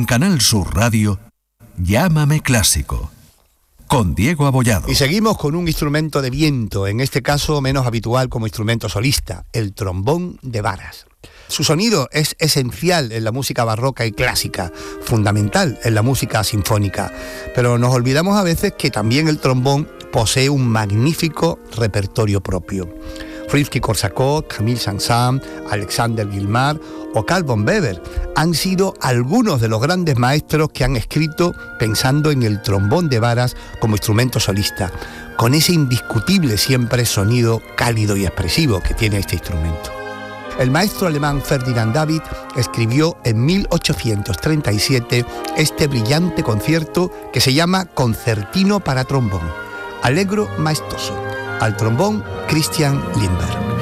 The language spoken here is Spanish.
Canal Sur Radio, Llámame Clásico, con Diego Abollado. Y seguimos con un instrumento de viento, en este caso menos habitual como instrumento solista, el trombón de varas. Su sonido es esencial en la música barroca y clásica, fundamental en la música sinfónica, pero nos olvidamos a veces que también el trombón posee un magnífico repertorio propio. Rimsky-Korsakov, Camille Saint-Saëns, Alexander Guilmard o Carl von Weber han sido algunos de los grandes maestros que han escrito pensando en el trombón de varas como instrumento solista, con ese indiscutible siempre sonido cálido y expresivo que tiene este instrumento. El maestro alemán Ferdinand David escribió en 1837 este brillante concierto que se llama Concertino para trombón, Allegro maestoso, al trombón Christian Lindberg.